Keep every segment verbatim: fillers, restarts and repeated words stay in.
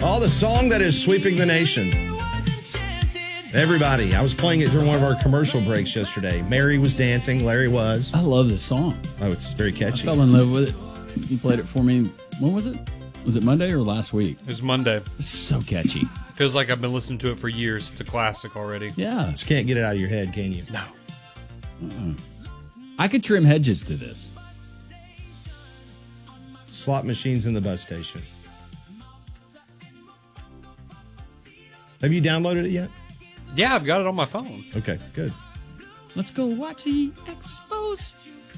Oh, the song that is sweeping the nation. Everybody, I was playing it during one of our commercial breaks yesterday. Mary was dancing, Larry was. I love this song. Oh, it's very catchy. I fell in love with it. You played it for me. When was it? Was it Monday or last week? It was Monday. It's so catchy. Feels like I've been listening to it for years. It's a classic already. Yeah. Just can't get it out of your head, can you? No. Uh-uh. I could trim hedges to this. Slot machines in the bus station. Have you downloaded it yet? Yeah, I've got it on my phone. Okay, good. Let's go watch the Expos.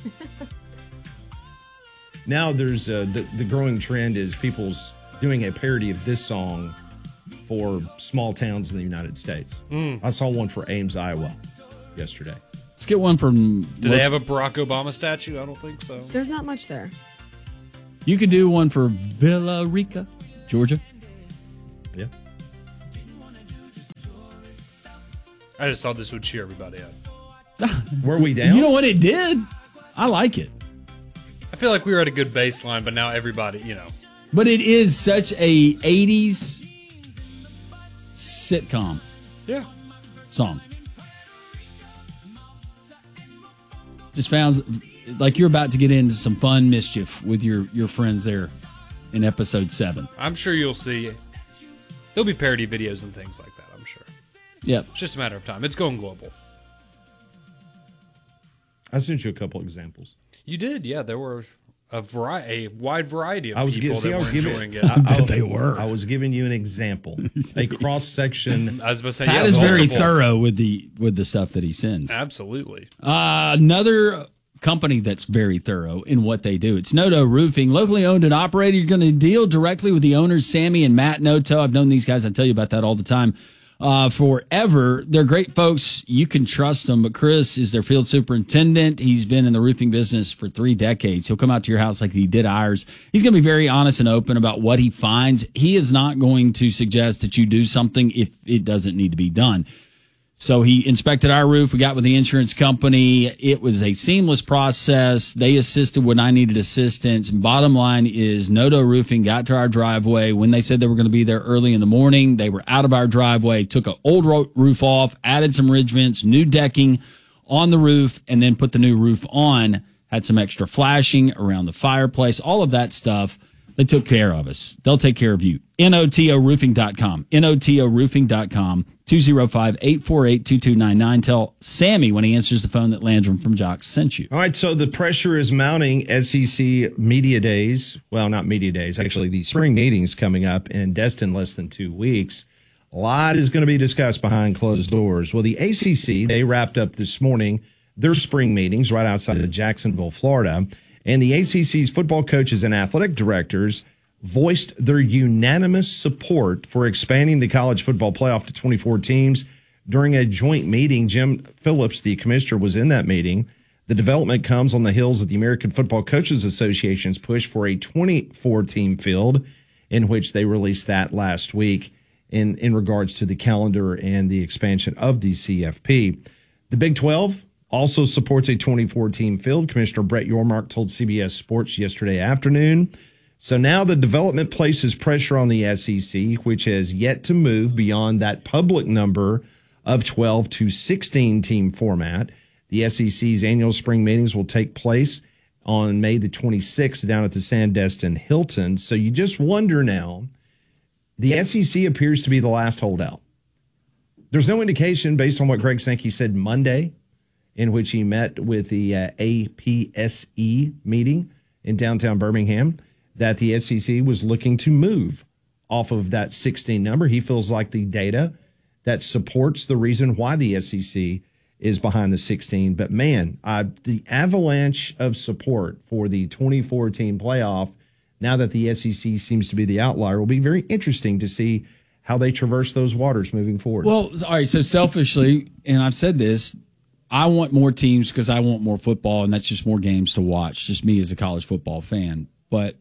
Now there's uh, the, the growing trend is people's doing a parody of this song for small towns in the United States. Mm. I saw one for Ames, Iowa yesterday. Let's get one from... Do they have a Barack Obama statue? I don't think so. There's not much there. You could do one for Villa Rica, Georgia. Yeah. I just thought this would cheer everybody up. Were we down? You know what? It did. I like it. I feel like we were at a good baseline, but now everybody, you know. But it is such a eighties sitcom Yeah. song. Just found like you're about to get into some fun mischief with your, your friends there in episode seven. I'm sure you'll see. There'll be parody videos and things like that, I'm sure. Yep. It's just a matter of time. It's going global. I sent you a couple examples. You did, yeah. There were a variety, a wide variety of I was, people see, that I was were giving, enjoying it. I, I bet I, they were. I was giving you an example, a cross section. I was about to say, Pat yeah, is very multiple. thorough with the with the stuff that he sends. Absolutely. Uh, another company that's very thorough in what they do. It's Noto Roofing, locally owned and operated. You're going to deal directly with the owners, Sammy and Matt Noto. I've known these guys. I tell you about that all the time. Uh, forever. They're great folks. You can trust them. But Chris is their field superintendent. He's been in the roofing business for three decades. He'll come out to your house like he did ours. He's going to be very honest and open about what he finds. He is not going to suggest that you do something if it doesn't need to be done. So he inspected our roof. We got with the insurance company. It was a seamless process. They assisted when I needed assistance. Bottom line is Noto Roofing got to our driveway. When they said they were going to be there early in the morning, they were out of our driveway, took an old ro- roof off, added some ridge vents, new decking on the roof, and then put the new roof on. Had some extra flashing around the fireplace, all of that stuff. They took care of us. They'll take care of you. N O T O roofing dot com. N O T O roofing dot com. two oh five, eight four eight, two two nine nine. Tell Sammy when he answers the phone that Landrum from Jocks sent you. All right, so the pressure is mounting. S E C Media Days, well, not Media Days, actually the spring meetings coming up in Destin less than two weeks. A lot is going to be discussed behind closed doors. Well, the A C C, they wrapped up this morning their spring meetings right outside of Jacksonville, Florida. And the A C C's football coaches and athletic directors voiced their unanimous support for expanding the college football playoff to twenty-four teams during a joint meeting. Jim Phillips, the commissioner, was in that meeting. The development comes on the heels of the American Football Coaches Association's push for a twenty-four team field, in which they released that last week in, in regards to the calendar and the expansion of the C F P. The Big twelve also supports a twenty-four team field. Commissioner Brett Yormark told C B S Sports yesterday afternoon. So now the development places pressure on the S E C, which has yet to move beyond that public number of twelve to sixteen team format. The S E C's annual spring meetings will take place on May the twenty-sixth down at the Sandestin Hilton. So you just wonder now, the S E C appears to be the last holdout. There's no indication based on what Greg Sankey said Monday, in which he met with the uh, A P S E meeting in downtown Birmingham, that the S E C was looking to move off of that sixteen number. He feels like the data that supports the reason why the S E C is behind the sixteen. But, man, uh, the avalanche of support for the twenty-four team playoff, now that the S E C seems to be the outlier, will be very interesting to see how they traverse those waters moving forward. Well, all right, so selfishly, and I've said this, I want more teams because I want more football, and that's just more games to watch, just me as a college football fan. But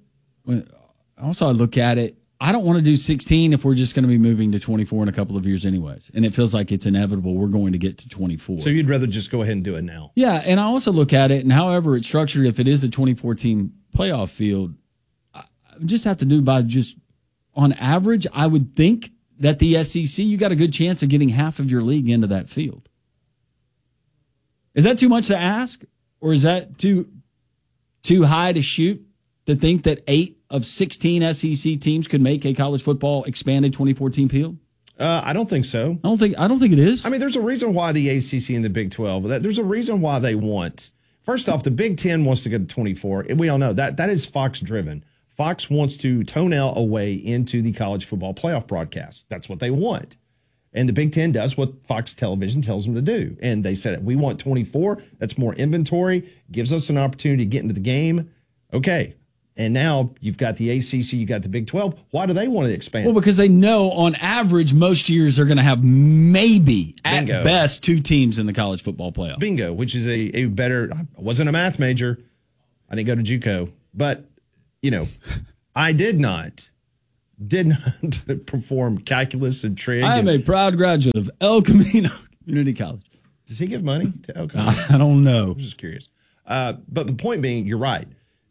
also I look at it, I don't want to do sixteen if we're just going to be moving to twenty-four in a couple of years anyways. And it feels like it's inevitable we're going to get to twenty-four. So you'd rather just go ahead and do it now? Yeah, and I also look at it, and however it's structured, if it is a twenty-four team playoff field, I just have to do by just on average, I would think that the S E C, you got a good chance of getting half of your league into that field. Is that too much to ask? Or is that too too high to shoot to think that eight of sixteen S E C teams could make a college football expanded twenty fourteen field? Uh, I don't think so. I don't think I don't think it is. I mean, there's a reason why the A C C and the Big twelve, there's a reason why they want. First off, the Big Ten wants to go to twenty-four. We all know that that is Fox driven. Fox wants to toenail a way into the college football playoff broadcast. That's what they want. And the Big Ten does what Fox Television tells them to do. And they said, we want twenty-four. That's more inventory, gives us an opportunity to get into the game. Okay. And now you've got the A C C, you got the Big twelve. Why do they want to expand? Well, because they know on average, most years are going to have maybe Bingo. at best two teams in the college football playoff. Bingo, which is a, a better, I wasn't a math major. I didn't go to JUCO, but, you know, I did not, did not perform calculus and trig. I am and, a proud graduate of El Camino Community College. Does he give money to El Camino? I don't know. I'm just curious. Uh, but the point being, you're right.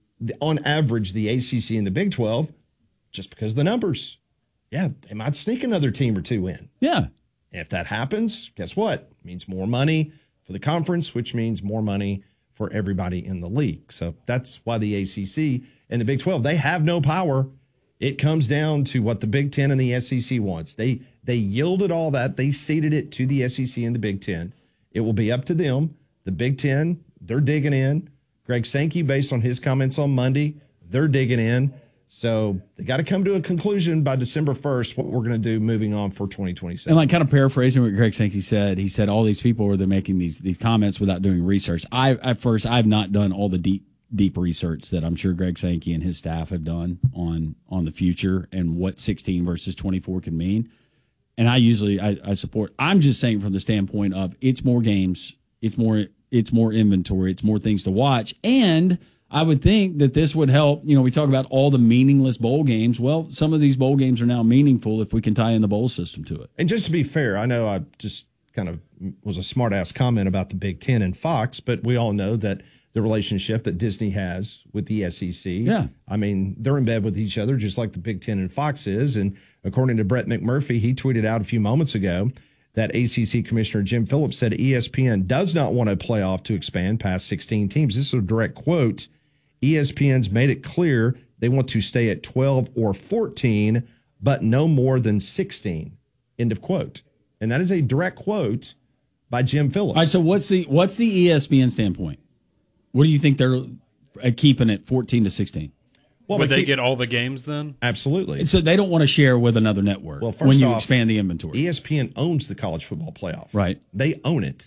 On average, the A C C and the Big twelve, just because of the numbers, yeah, they might sneak another team or two in. Yeah. If that happens, guess what? It means more money for the conference, which means more money for everybody in the league. So that's why the A C C and the Big twelve, they have no power. It comes down to what the Big Ten and the S E C wants. They they yielded all that. They ceded it to the S E C and the Big Ten. It will be up to them. The Big Ten, they're digging in. Greg Sankey, based on his comments on Monday, they're digging in. So they got to come to a conclusion by December first, what we're going to do moving on for twenty twenty-seven. And like kind of paraphrasing what Greg Sankey said, he said all these people were making these these comments without doing research. I at first I've not done all the deep deep research that I'm sure Greg Sankey and his staff have done on on the future and what sixteen versus twenty-four can mean. And I usually I, I support. I'm just saying from the standpoint of it's more games, it's more it's more inventory, it's more things to watch, and I would think that this would help. You know, we talk about all the meaningless bowl games. Well, some of these bowl games are now meaningful if we can tie in the bowl system to it. And just to be fair, I know I just kind of was a smart ass comment about the Big Ten and Fox, but we all know that the relationship that Disney has with the S E C. Yeah. I mean, they're in bed with each other just like the Big Ten and Fox is. And according to Brett McMurphy, he tweeted out a few moments ago that A C C Commissioner Jim Phillips said E S P N does not want a playoff to expand past sixteen teams. This is a direct quote. E S P N's made it clear they want to stay at twelve or fourteen, but no more than sixteen. End of quote. And that is a direct quote by Jim Phillips. All right, so what's the what's the E S P N standpoint? What do you think they're keeping it fourteen to sixteen? Well, Would they keep, get all the games then? Absolutely. So they don't want to share with another network Well, first when you off, expand the inventory. E S P N owns the college football playoff. Right. They own it.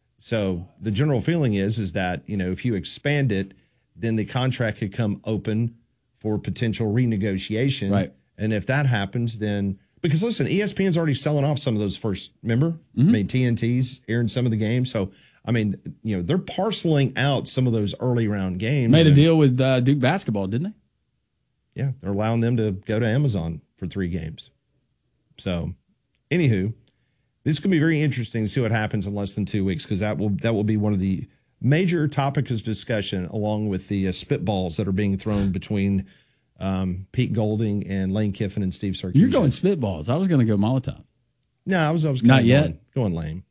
So the general feeling is, is that, you know, if you expand it, then the contract could come open for potential renegotiation. Right. And if that happens, then because listen, E S P N's already selling off some of those first, remember? Mm-hmm. I mean, T N T's airing some of the games. So, I mean, you know, they're parceling out some of those early round games. Made a and, deal with uh, Duke basketball, didn't they? Yeah, they're allowing them to go to Amazon for three games. So, anywho, this is going to be very interesting to see what happens in less than two weeks because that will that will be one of the major topics of discussion along with the uh, spitballs that are being thrown between um, Pete Golding and Lane Kiffin and Steve Sarkisian. You're going spitballs. I was going to go Molotov. No, I was I was Not kinda yet. going, going lame,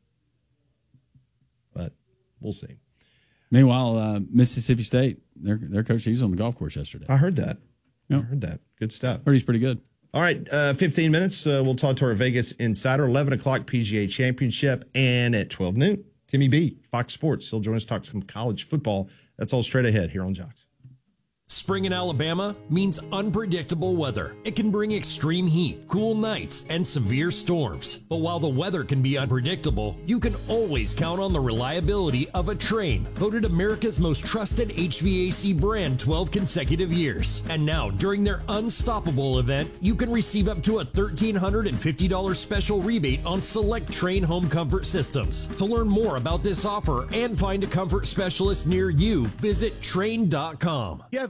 but we'll see. Meanwhile, uh, Mississippi State, their their coach, he was on the golf course yesterday. I heard that. Yep. I heard that. Good stuff. Heard he's pretty good. All right, uh, fifteen minutes. Uh, we'll talk to our Vegas insider. eleven o'clock P G A Championship, and at twelve noon, Timmy B, Fox Sports. He'll join us to talk some college football. That's all straight ahead here on Jocks. Spring in Alabama means unpredictable weather. It can bring extreme heat, cool nights, and severe storms. But while the weather can be unpredictable, you can always count on the reliability of a Trane, voted America's most trusted H V A C brand twelve consecutive years. And now, during their Unstoppable event, you can receive up to a one thousand three hundred fifty dollars special rebate on select Trane home comfort systems. To learn more about this offer and find a comfort specialist near you, visit Trane dot com. You have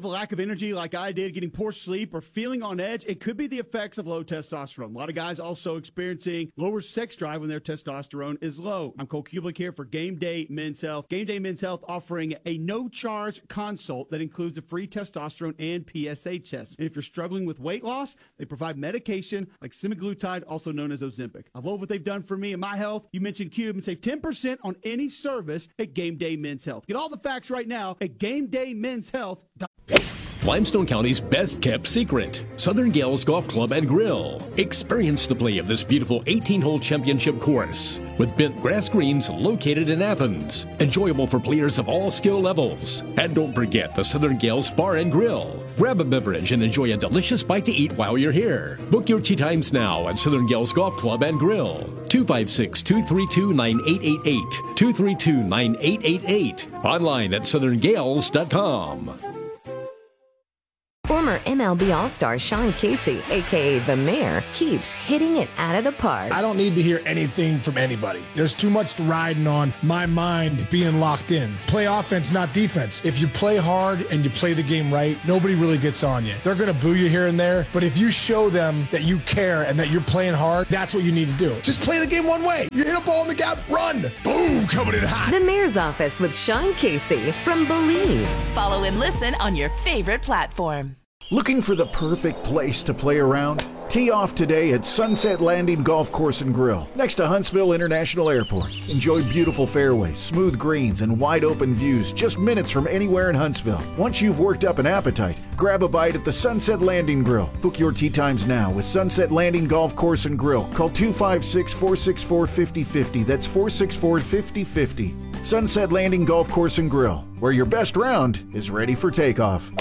a lack of energy like I did, getting poor sleep, or feeling on edge, it could be the effects of low testosterone. A lot of guys also experiencing lower sex drive when their testosterone is low. I'm Cole Kublik here for Game Day Men's Health. Game Day Men's Health offering a no-charge consult that includes a free testosterone and P S A test. And if you're struggling with weight loss, they provide medication like semaglutide, also known as Ozempic. I love what they've done for me and my health. You mentioned Cube and save ten percent on any service at Game Day Men's Health. Get all the facts right now at game day men's health dot com. Limestone County's best kept secret, Southern Gales Golf Club and Grill. Experience the play of this beautiful eighteen-hole championship course with bent grass greens located in Athens. Enjoyable for players of all skill levels. And don't forget the Southern Gales Bar and Grill. Grab a beverage and enjoy a delicious bite to eat while you're here. Book your tee times now at Southern Gales Golf Club and Grill. two five six, two three two, nine eight eight eight. two three two, nine eight eight eight. Online at southern gales dot com. Former M L B All-Star Sean Casey, a k a. The Mayor, keeps hitting it out of the park. I don't need to hear anything from anybody. There's too much riding on my mind being locked in. Play offense, not defense. If you play hard and you play the game right, nobody really gets on you. They're going to boo you here and there, but if you show them that you care and that you're playing hard, that's what you need to do. Just play the game one way. You hit a ball in the gap, run. Boom, coming in hot. The Mayor's Office with Sean Casey from Believe. Follow and listen on your favorite platform. Looking for the perfect place to play around? Tee off today at Sunset Landing Golf Course and Grill, next to Huntsville International Airport. Enjoy beautiful fairways, smooth greens, and wide open views just minutes from anywhere in Huntsville. Once you've worked up an appetite, grab a bite at the Sunset Landing Grill. Book your tee times now with Sunset Landing Golf Course and Grill. Call two five six, four six four, five zero five zero. That's four six four, five zero five zero. Sunset Landing Golf Course and Grill, where your best round is ready for takeoff.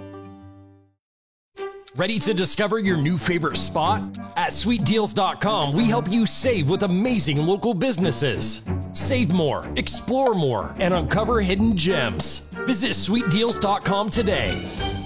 Ready to discover your new favorite spot? At sweet deals dot com, we help you save with amazing local businesses. Save more, explore more, and uncover hidden gems. Visit sweet deals dot com today.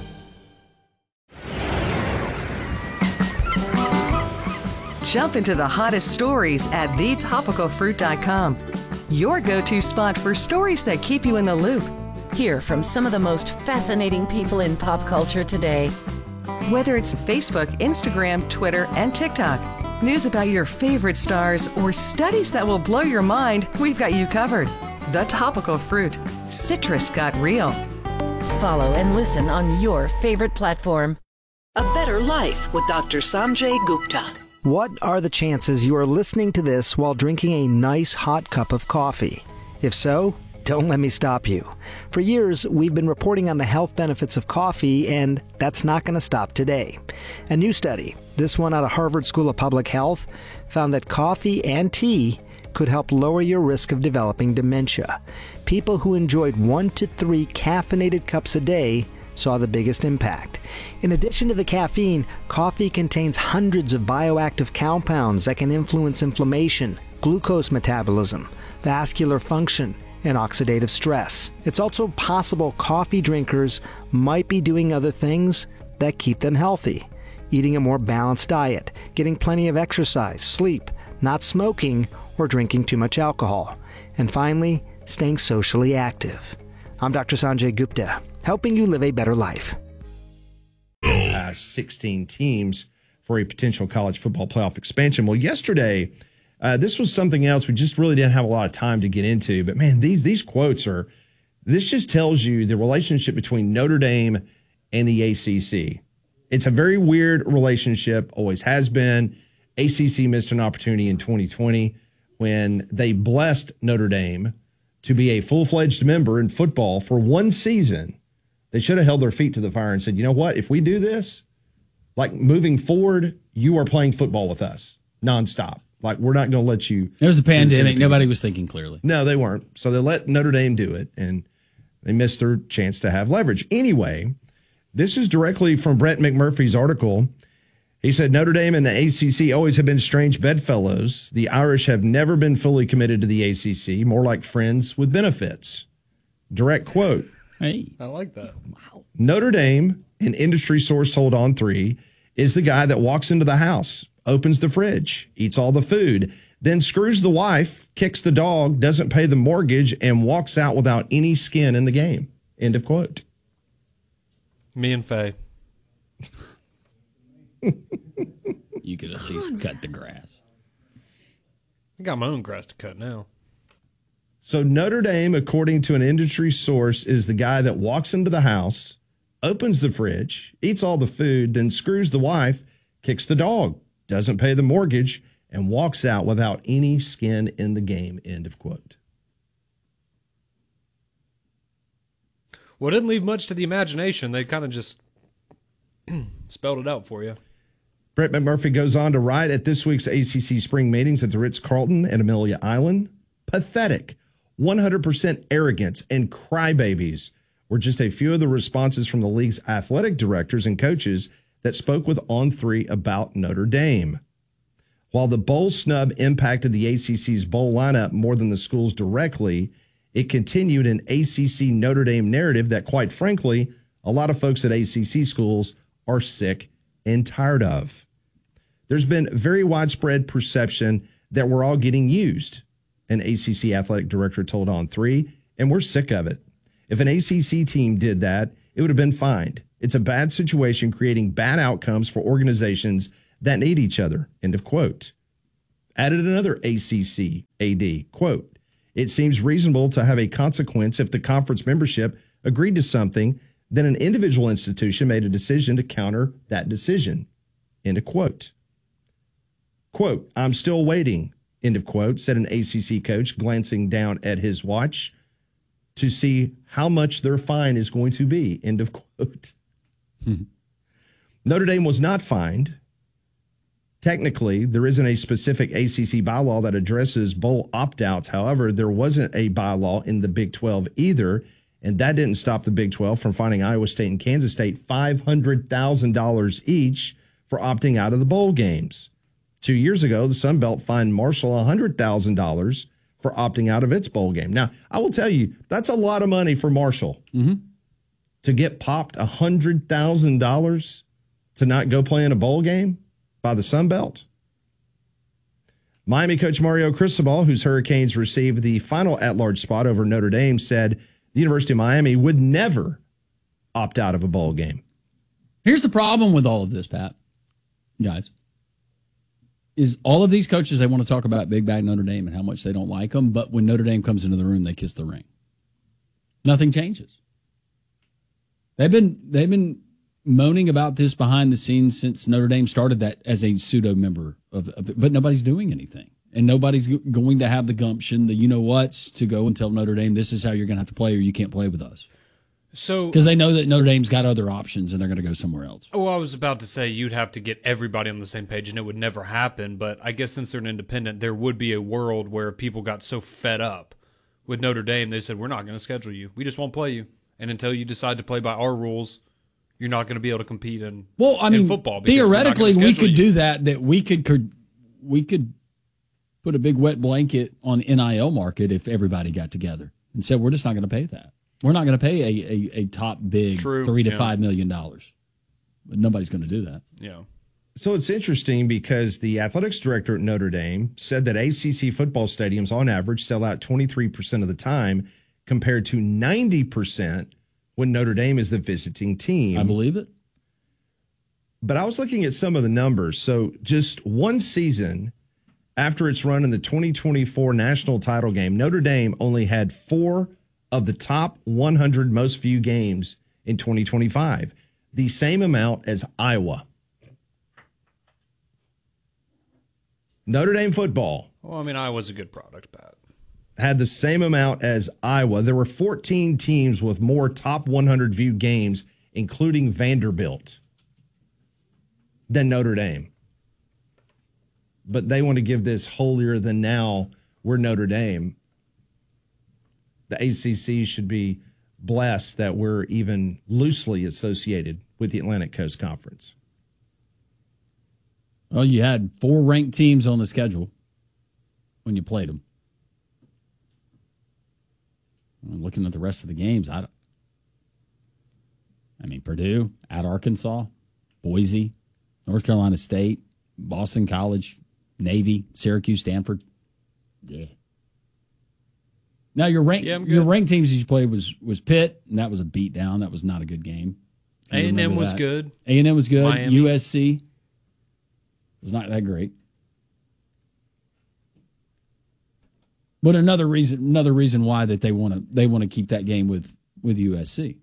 Jump into the hottest stories at the topical fruit dot com. Your go-to spot for stories that keep you in the loop. Hear from some of the most fascinating people in pop culture today. Whether it's Facebook, Instagram, Twitter, and TikTok, news about your favorite stars, or studies that will blow your mind, we've got you covered. The Topical Fruit. Citrus got real. Follow and listen on your favorite platform. A Better Life with Doctor Sanjay Gupta. What are the chances you are listening to this while drinking a nice hot cup of coffee? If so, don't let me stop you. For years, we've been reporting on the health benefits of coffee, and that's not going to stop today. A new study, this one out of Harvard School of Public Health, found that coffee and tea could help lower your risk of developing dementia. People who enjoyed one to three caffeinated cups a day saw the biggest impact. In addition to the caffeine, coffee contains hundreds of bioactive compounds that can influence inflammation, glucose metabolism, vascular function, and oxidative stress. It's also possible coffee drinkers might be doing other things that keep them healthy. Eating a more balanced diet, getting plenty of exercise, sleep, not smoking, or drinking too much alcohol. And finally, staying socially active. I'm Doctor Sanjay Gupta, helping you live a better life. Uh, sixteen teams for a potential college football playoff expansion. Well, yesterday, uh, this was something else we just really didn't have a lot of time to get into. But, man, these these quotes are – this just tells you the relationship between Notre Dame and the A C C. It's a very weird relationship, always has been. A C C missed an opportunity in twenty twenty when they blessed Notre Dame to be a full-fledged member in football for one season. They should have held their feet to the fire and said, you know what, if we do this, like moving forward, you are playing football with us nonstop. Like, we're not going to let you. There was a pandemic. Nobody was thinking clearly. No, they weren't. So they let Notre Dame do it, and they missed their chance to have leverage. Anyway, this is directly from Brett McMurphy's article. He said, Notre Dame and the A C C always have been strange bedfellows. The Irish have never been fully committed to the A C C, more like friends with benefits. Direct quote. Hey, I like that. Wow. Notre Dame, an industry source told On three, is the guy that walks into the house, opens the fridge, eats all the food, then screws the wife, kicks the dog, doesn't pay the mortgage, and walks out without any skin in the game. End of quote. Me and Faye. You could at least cut the grass. I got my own grass to cut now. So Notre Dame, according to an industry source, is the guy that walks into the house, opens the fridge, eats all the food, then screws the wife, kicks the dog, doesn't pay the mortgage, and walks out without any skin in the game. End of quote. Well, it didn't leave much to the imagination. They kind of just spelled it out for you. Brett McMurphy goes on to write at this week's A C C spring meetings at the Ritz-Carlton at Amelia Island. Pathetic, one hundred percent arrogance, and crybabies were just a few of the responses from the league's athletic directors and coaches that spoke with On three about Notre Dame. While the bowl snub impacted the A C C's bowl lineup more than the schools directly, it continued an A C C Notre Dame narrative that, quite frankly, a lot of folks at A C C schools are sick and tired of. There's been very widespread perception that we're all getting used, an A C C athletic director told On three, and we're sick of it. If an A C C team did that, it would have been fined. It's a bad situation creating bad outcomes for organizations that need each other, end of quote. Added another A C C A D, quote, it seems reasonable to have a consequence if the conference membership agreed to something, then an individual institution made a decision to counter that decision, end of quote. Quote, I'm still waiting, end of quote, said an A C C coach glancing down at his watch to see how much their fine is going to be, end of quote. Notre Dame was not fined. Technically, there isn't a specific A C C bylaw that addresses bowl opt-outs. However, there wasn't a bylaw in the Big twelve either, and that didn't stop the Big twelve from fining Iowa State and Kansas State five hundred thousand dollars each for opting out of the bowl games. Two years ago, the Sun Belt fined Marshall one hundred thousand dollars for opting out of its bowl game. Now, I will tell you, that's a lot of money for Marshall. Mm-hmm. To get popped one hundred thousand dollars to not go play in a bowl game by the Sun Belt. Miami coach Mario Cristobal, whose Hurricanes received the final at-large spot over Notre Dame, said the University of Miami would never opt out of a bowl game. Here's the problem with all of this, Pat, guys, is all of these coaches, they want to talk about Big Bad Notre Dame and how much they don't like them, but when Notre Dame comes into the room, they kiss the ring. Nothing changes. They've been they've been moaning about this behind the scenes since Notre Dame started that as a pseudo member of, of the, but nobody's doing anything, and nobody's going to have the gumption, the you know what's, to go and tell Notre Dame this is how you're going to have to play, or you can't play with us. So because they know that Notre Dame's got other options and they're going to go somewhere else. Oh, I was about to say you'd have to get everybody on the same page, and it would never happen. But I guess since they're an independent, there would be a world where people got so fed up with Notre Dame, they said, we're not going to schedule you. We just won't play you. And until you decide to play by our rules, you're not going to be able to compete in, well, I in mean, football. Theoretically, we could you. do that, that we could, could we could put a big wet blanket on N I L market if everybody got together and said, we're just not going to pay that. We're not going to pay a, a, a top big True, three to yeah. five million dollars. But nobody's going to do that. Yeah. So it's interesting because the athletics director at Notre Dame said that A C C football stadiums on average sell out twenty-three percent of the time compared to ninety percent when Notre Dame is the visiting team. I believe it. But I was looking at some of the numbers. So just one season after its run in the twenty twenty-four national title game, Notre Dame only had four of the top one hundred most viewed games in twenty twenty-five, the same amount as Iowa. Notre Dame football. Well, I mean, Iowa's a good product, Pat. Had the same amount as Iowa. There were fourteen teams with more top one hundred viewed games, including Vanderbilt, than Notre Dame. But they want to give this holier than now. We're Notre Dame. The A C C should be blessed that we're even loosely associated with the Atlantic Coast Conference. Well, you had four ranked teams on the schedule when you played them. I'm looking at the rest of the games, I, I mean, Purdue, at Arkansas, Boise, North Carolina State, Boston College, Navy, Syracuse, Stanford. Yeah. Now, your, rank, yeah, your ranked teams that you played was, was Pitt, and that was a beatdown. That was not a good game. A and M Remember was that. good. A and M was good. Miami. U S C was not that great. But another reason, another reason why that they want to they want to keep that game with with U S C.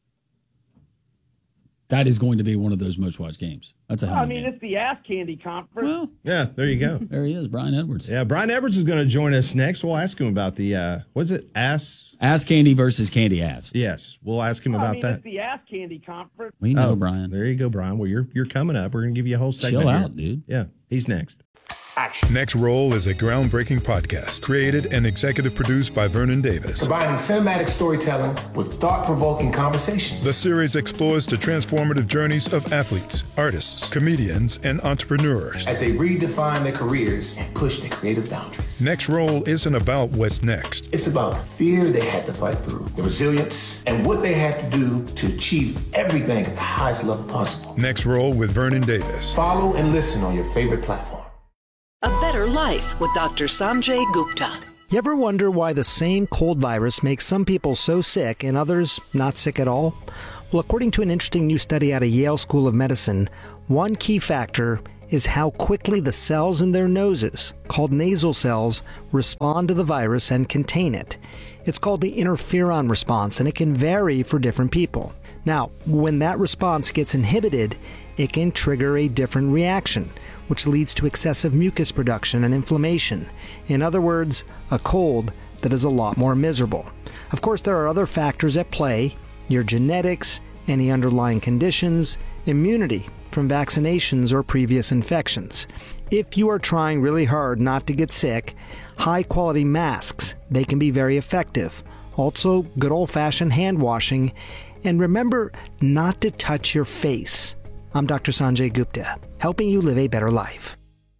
That is going to be one of those most watched games. That's a hell I of a mean, game. it's the ass candy conference. Well, Yeah, there you go. there he is, Brian Edwards. Yeah, Brian Edwards is going to join us next. We'll ask him about the, uh, what's it, ass? Ass candy versus candy ass. Yes, we'll ask him I about mean, that. it's the ass candy conference. We know, Oh, Brian. There you go, Brian. Well, you're you're coming up. We're going to give you a whole segment. Chill here. out, dude. Yeah, he's next. Next Roll is a groundbreaking podcast created and executive produced by Vernon Davis. Combining cinematic storytelling with thought-provoking conversations. The series explores the transformative journeys of athletes, artists, comedians, and entrepreneurs. As they redefine their careers and push their creative boundaries. Next Roll isn't about what's next. It's about the fear they had to fight through, the resilience, and what they had to do to achieve everything at the highest level possible. Next Roll with Vernon Davis. Follow and listen on your favorite platform. A Better Life with Doctor Sanjay Gupta. You ever wonder why the same cold virus makes some people so sick and others not sick at all? Well, according to an interesting new study out of Yale School of Medicine, one key factor is how quickly the cells in their noses, called nasal cells, respond to the virus and contain it. It's called the interferon response, and it can vary for different people. Now, when that response gets inhibited, it can trigger a different reaction, which leads to excessive mucus production and inflammation. In other words, a cold that is a lot more miserable. Of course, there are other factors at play: your genetics, any underlying conditions, immunity from vaccinations or previous infections. If you are trying really hard not to get sick, high-quality masks, they can be very effective. Also, good old-fashioned hand washing. And remember not to touch your face. I'm Doctor Sanjay Gupta, helping you live a better life.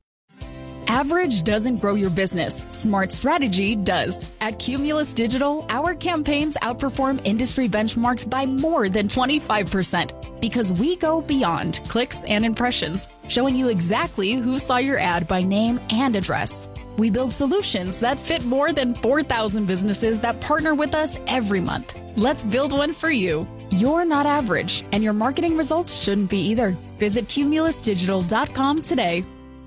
Average doesn't grow your business. Smart strategy does. At Cumulus Digital, our campaigns outperform industry benchmarks by more than twenty-five percent because we go beyond clicks and impressions, showing you exactly who saw your ad by name and address. We build solutions that fit more than four thousand businesses that partner with us every month. Let's build one for you. You're not average, and your marketing results shouldn't be either. Visit cumulus digital dot com today.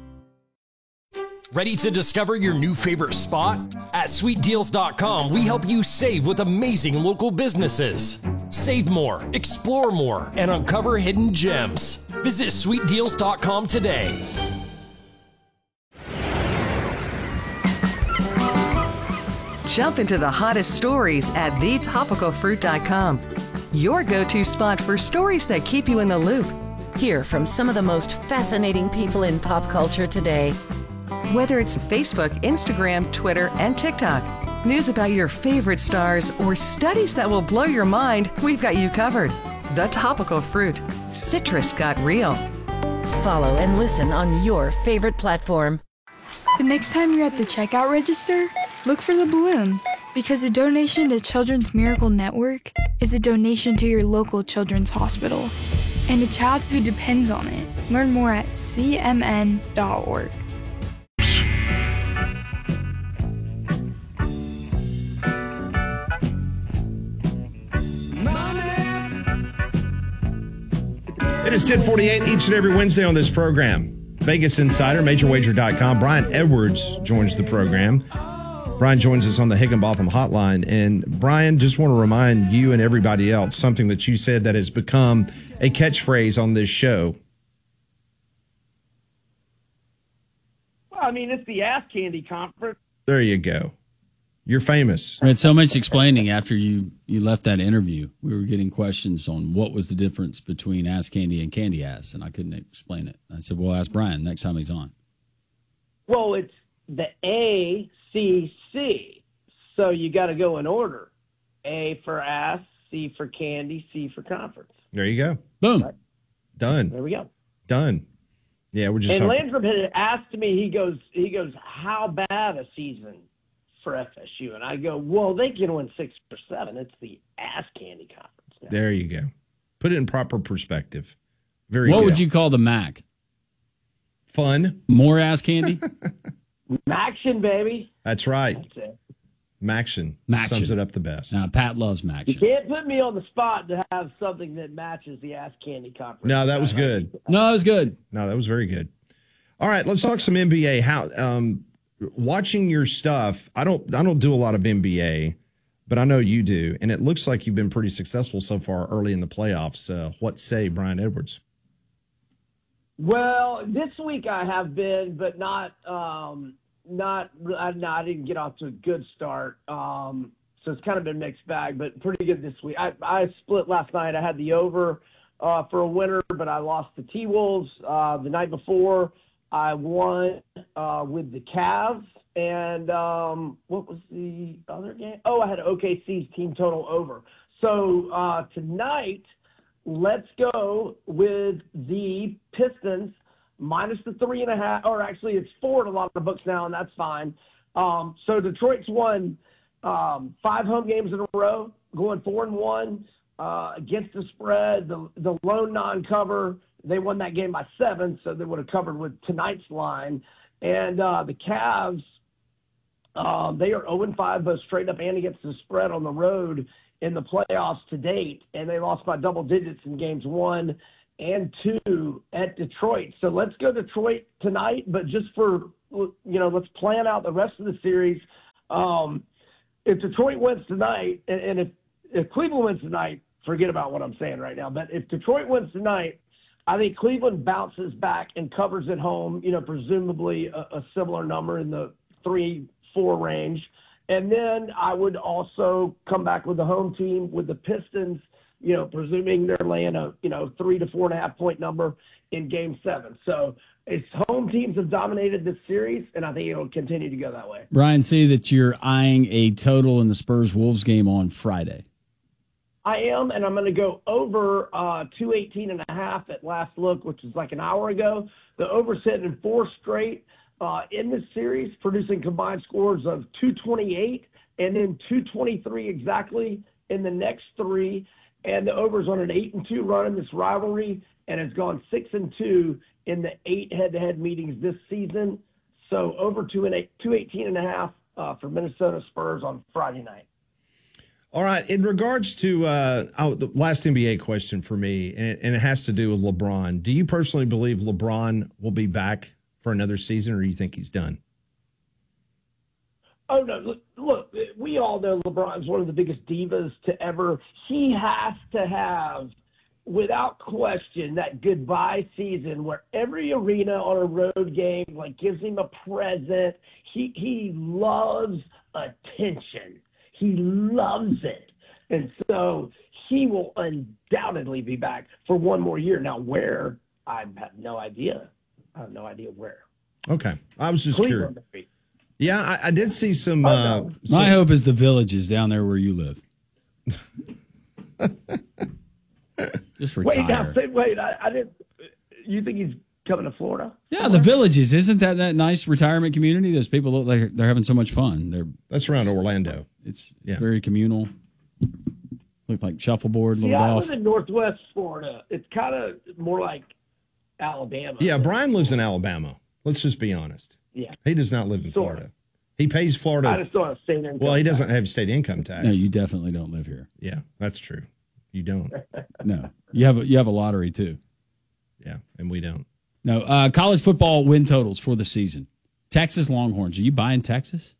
Ready to discover your new favorite spot? At sweet deals dot com, we help you save with amazing local businesses. Save more, explore more, and uncover hidden gems. Visit sweet deals dot com today. Jump into the hottest stories at the topical fruit dot com. Your go-to spot for stories that keep you in the loop. Hear from some of the most fascinating people in pop culture today. Whether it's Facebook, Instagram, Twitter, and TikTok, news about your favorite stars, or studies that will blow your mind, we've got you covered. The Topical Fruit. Citrus got real. Follow and listen on your favorite platform. The next time you're at the checkout register, look for the balloon, because a donation to Children's Miracle Network is a donation to your local children's hospital and a child who depends on it. Learn more at c m n dot org. It is ten forty-eight each and every Wednesday on this program. Vegas Insider, major wager dot com. Brian Edwards joins the program. Brian joins us on the Higginbotham hotline. And Brian, just want to remind you and everybody else something that you said that has become a catchphrase on this show. Well, I mean, it's the ass candy conference. There you go. You're famous. I had so much explaining after you, you left that interview. We were getting questions on what was the difference between ass candy and candy ass, and I couldn't explain it. I said, well, ask Brian next time he's on. Well, it's the A C C, so you got to go in order. A for ass, C for candy, C for conference. There you go. Boom. Right. Done. There we go. Done. Yeah, we're just And talking. Landrum had asked me, he goes, he goes, how bad a season for F S U? And I go, well, they can win six or seven. It's the ass candy conference now. There you go. Put it in proper perspective. Very What good. would you call the M A C? Fun. More ass candy? Action, baby. That's right. That's it. Maction, Maction. sums it up the best. Now, Pat loves You Maction. can't put me on the spot to have something that matches the Ass Candy conference. No, that was good. No, it was good. No, that was very good. All right, let's talk some N B A. How um, watching your stuff? I don't. I don't do a lot of N B A, but I know you do, and it looks like you've been pretty successful so far early in the playoffs. Uh, what say Brian Edwards? Well, this week I have been, but not um, not. I, no, I didn't get off to a good start, um, so it's kind of been mixed bag, but pretty good this week. I, I split last night. I had the over uh, for a winner, but I lost the T-Wolves uh, the night before. I won uh, with the Cavs, and um, what was the other game? Oh, I had O K C's team total over. So uh, tonight, let's go with the Pistons minus the three and a half, or actually it's four in a lot of the books now, and that's fine. Um, so Detroit's won um, five home games in a row, going four and one uh, against the spread, the the lone non-cover. They won that game by seven, so they would have covered with tonight's line. And uh, the Cavs, uh, they are oh and five, both straight up and against the spread on the road in the playoffs to date, and they lost by double digits in games one and two at Detroit. So let's go Detroit tonight, but just for, you know, let's plan out the rest of the series. Um, if Detroit wins tonight, and, and if, if Cleveland wins tonight, forget about what I'm saying right now, but if Detroit wins tonight, I think Cleveland bounces back and covers at home, you know, presumably a, a similar number in the three, four range. And then I would also come back with the home team with the Pistons, you know, presuming they're laying a, you know, three to four and a half point number in game seven. So it's home teams have dominated this series, and I think it'll continue to go that way. Brian, see that you're eyeing a total in the Spurs-Wolves game on Friday. I am, and I'm going to go over uh, two eighteen and a half at last look, which is like an hour ago. The over's hitting in four straight uh, in this series, producing combined scores of two twenty-eight and then two twenty-three exactly in the next three. And the over's on an eight and two run in this rivalry, and it's gone six and two in the eight head-to-head meetings this season. So over two and eight, two eighteen and a half uh, for Minnesota Spurs on Friday night. All right. In regards to uh, oh, the last N B A question for me, and it, and it has to do with LeBron. Do you personally believe LeBron will be back for another season, or do you think he's done? Oh, no. Look, look, we all know LeBron's one of the biggest divas to ever. He has to have, without question, that goodbye season where every arena on a road game like gives him a present. He he loves attention. He loves it. And so he will undoubtedly be back for one more year. Now, where? I have no idea. I have no idea where. Okay. I was just Cleveland, curious. maybe. Yeah, I, I did see some. Oh, uh, no. My some- hope is the Villages down there where you live. Just Wait, now, retire. say- wait, I, I didn't. You think he's coming to Florida? Yeah, the Villages. Isn't that that nice retirement community? Those people look like they're having so much fun. They're That's around Orlando. It's Yeah. very communal. Look like shuffleboard, little Yeah, I golf. live in Northwest Florida. It's kind of more like Alabama. Yeah, Brian lives in Alabama. Let's just be honest. Yeah. He does not live in Sort of. Florida. He pays Florida. I just don't have state income. Well, he doesn't have state income tax. No, you definitely don't live here. Yeah, that's true. You don't. No, you have a, you have a lottery too. Yeah, and we don't. No, uh, college football win totals for the season. Texas Longhorns. Are you buying Texas?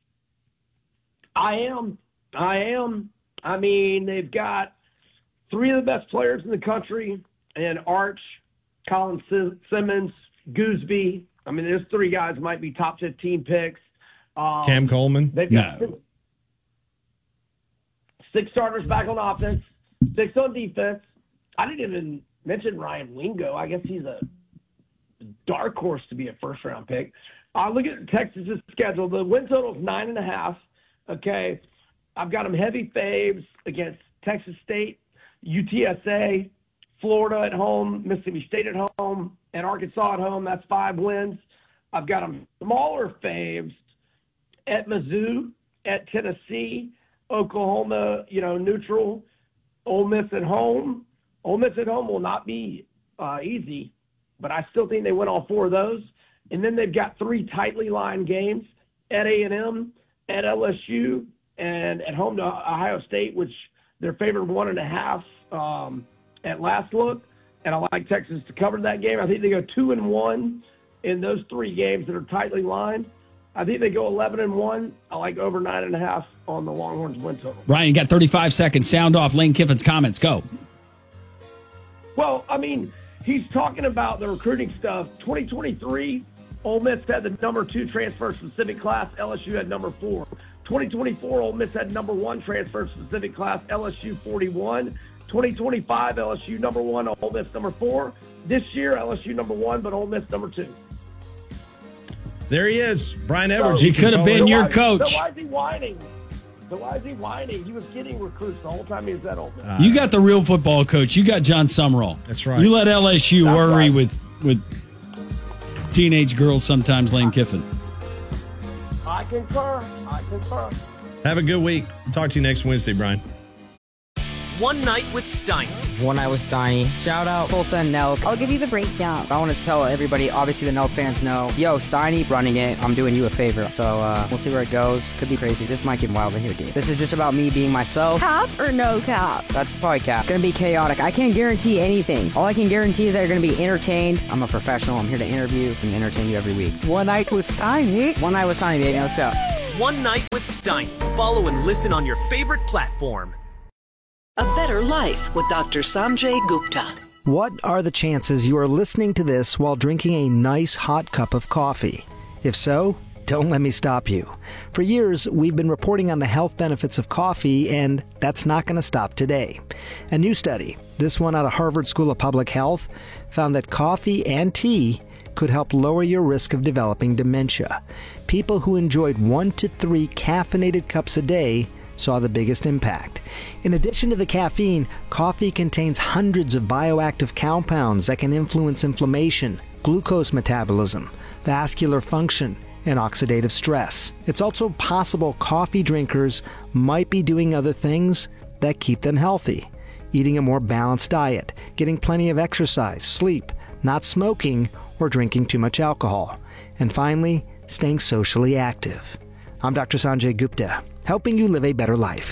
I am. I am. I mean, they've got three of the best players in the country, and Arch, Colin Sim- Simmons, Gooseby. I mean, there's three guys might be top fifteen picks. Um, Cam Coleman? They've got No. six, six starters back on offense, six on defense. I didn't even mention Ryan Wingo. I guess he's a dark horse to be a first-round pick. Uh, look at Texas's schedule. The win total is nine and a half. Okay, I've got them heavy faves against Texas State, U T S A, Florida at home, Mississippi State at home, and Arkansas at home. That's five wins. I've got them smaller faves at Mizzou, at Tennessee, Oklahoma, you know, neutral, Ole Miss at home. Ole Miss at home will not be uh, easy, but I still think they win all four of those. And then they've got three tightly lined games at A and M, at L S U and at home to Ohio State, which they're favored one and a half um, at last look. And I like Texas to cover that game. I think they go two and one in those three games that are tightly lined. I think they go eleven and one. I like over nine and a half on the Longhorns win total. Ryan, you got thirty-five seconds. Sound off Lane Kiffin's comments. Go. Well, I mean, he's talking about the recruiting stuff. twenty twenty-three, Ole Miss had the number two transfer specific class. L S U had number four. twenty twenty-four, Ole Miss had number one transfer specific class. L S U forty-one. twenty twenty-five, L S U number one, Ole Miss number four. This year, L S U number one, but Ole Miss number two. There he is, Brian Edwards. So, he could have been so your why, coach. So why is he whining? So why is he whining? He was getting recruits the whole time he was at Ole Miss. Uh, you got the real football coach. You got John Summerall. That's right. You let L S U That's worry right. with with teenage girls sometimes, Lane Kiffin. I concur. I concur. Have a good week. Talk to you next Wednesday, Brian. One Night with Steiny. One Night with Steiny. Shout out Tulsa and Nelk. I'll give you the breakdown. I want to tell everybody, obviously the Nelk fans know, yo, Steiny running it. I'm doing you a favor. So uh, we'll see where it goes. Could be crazy. This might get wild in here, dude. This is just about me being myself. Cap or no cap? That's probably cap. Gonna be chaotic. I can't guarantee anything. All I can guarantee is that you're gonna be entertained. I'm a professional. I'm here to interview and entertain you every week. One Night with Steiny. One Night with Steiny, baby. Let's go. One Night with Steiny. Follow and listen on your favorite platform. A Better Life with Doctor Sanjay Gupta. What are the chances you are listening to this while drinking a nice hot cup of coffee? If so, don't let me stop you. For years, we've been reporting on the health benefits of coffee, and that's not going to stop today. A new study, this one out of Harvard School of Public Health, found that coffee and tea could help lower your risk of developing dementia. People who enjoyed one to three caffeinated cups a day saw the biggest impact. In addition to the caffeine, coffee contains hundreds of bioactive compounds that can influence inflammation, glucose metabolism, vascular function, and oxidative stress. It's also possible coffee drinkers might be doing other things that keep them healthy. Eating a more balanced diet, getting plenty of exercise, sleep, not smoking, or drinking too much alcohol. And finally, staying socially active. I'm Doctor Sanjay Gupta, helping you live a better life.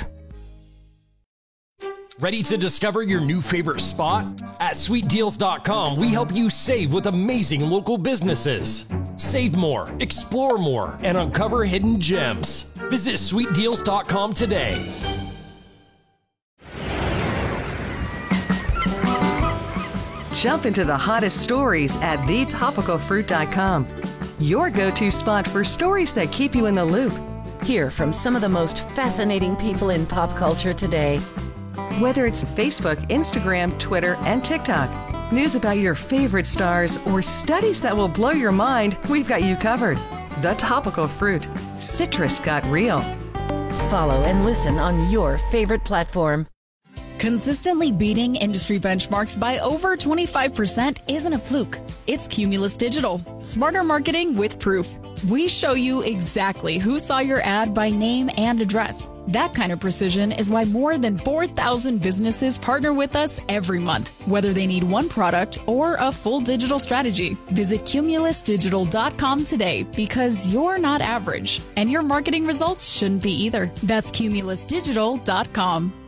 Ready to discover your new favorite spot? At sweet deals dot com, we help you save with amazing local businesses. Save more, explore more, and uncover hidden gems. Visit sweet deals dot com today. Jump into the hottest stories at the topical fruit dot com. Your go-to spot for stories that keep you in the loop. Hear from some of the most fascinating people in pop culture today. Whether it's Facebook, Instagram, Twitter, and TikTok, news about your favorite stars, or studies that will blow your mind, we've got you covered. The Topical Fruit. Citrus got real. Follow and listen on your favorite platform. Consistently beating industry benchmarks by over twenty-five percent isn't a fluke. It's Cumulus Digital. Smarter marketing with proof. We show you exactly who saw your ad by name and address. That kind of precision is why more than four thousand businesses partner with us every month, whether they need one product or a full digital strategy. Visit cumulus digital dot com today because you're not average, and your marketing results shouldn't be either. That's cumulus digital dot com.